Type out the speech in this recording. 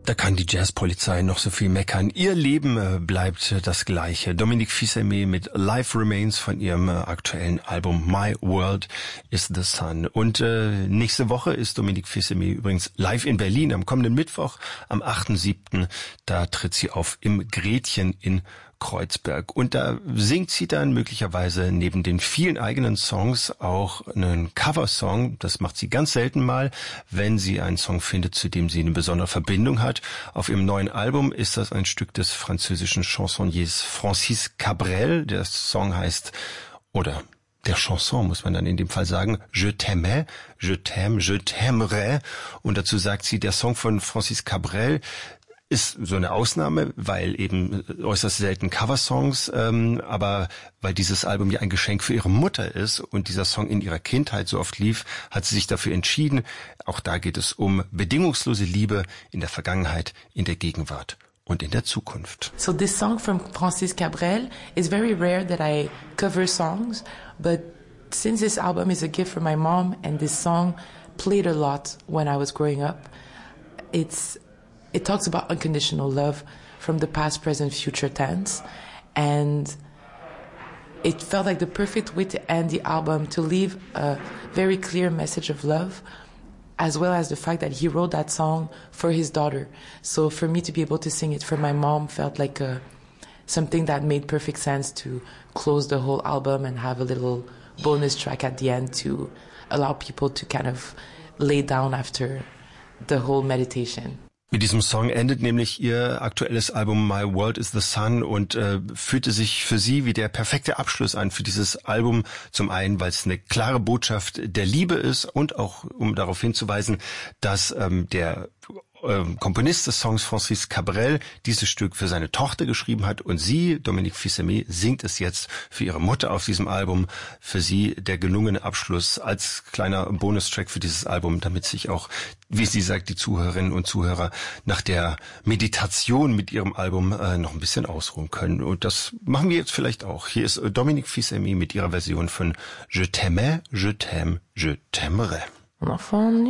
Da kann die Jazzpolizei noch so viel meckern. Ihr Leben bleibt das Gleiche. Dominique Fils-Aimé mit Life Remains von ihrem aktuellen Album My World is the Sun. Und nächste Woche ist Dominique Fils-Aimé übrigens live in Berlin am kommenden Mittwoch, am 8.7. Da tritt sie auf im Gretchen in Kreuzberg. Und da singt sie dann möglicherweise neben den vielen eigenen Songs auch einen Coversong. Das macht sie ganz selten mal, wenn sie einen Song findet, zu dem sie eine besondere Verbindung hat. Auf ihrem neuen Album ist das ein Stück des französischen Chansonniers Francis Cabrel. Der Song heißt, oder der Chanson muss man dann in dem Fall sagen, Je t'aimais, je t'aime, je t'aimerais. Und dazu sagt sie, der Song von Francis Cabrel ist so eine Ausnahme, weil eben äußerst selten Coversongs, aber weil dieses Album ja ein Geschenk für ihre Mutter ist und dieser Song in ihrer Kindheit so oft lief, hat sie sich dafür entschieden. Auch da geht es um bedingungslose Liebe in der Vergangenheit, in der Gegenwart und in der Zukunft. So this song from Francis Cabrel is very rare that I cover songs, but since this album is a gift from my mom and this song played a lot when I was growing up, it talks about unconditional love from the past, present, future tense. And it felt like the perfect way to end the album, to leave a very clear message of love, as well as the fact that he wrote that song for his daughter. So for me to be able to sing it for my mom felt like something that made perfect sense to close the whole album and have a little bonus track at the end to allow people to kind of lay down after the whole meditation. Mit diesem Song endet nämlich ihr aktuelles Album My World is the Sun und fühlte sich für sie wie der perfekte Abschluss an für dieses Album. Zum einen, weil es eine klare Botschaft der Liebe ist und auch, um darauf hinzuweisen, dass der Komponist des Songs Francis Cabrel dieses Stück für seine Tochter geschrieben hat und sie, Dominique Fils-Aimé, singt es jetzt für ihre Mutter auf diesem Album. Für sie der gelungene Abschluss als kleiner Bonustrack für dieses Album, damit sich auch, wie sie sagt, die Zuhörerinnen und Zuhörer nach der Meditation mit ihrem Album noch ein bisschen ausruhen können. Und das machen wir jetzt vielleicht auch. Hier ist Dominique Fils-Aimé mit ihrer Version von Je t'aimais, je t'aime, je t'aimerais.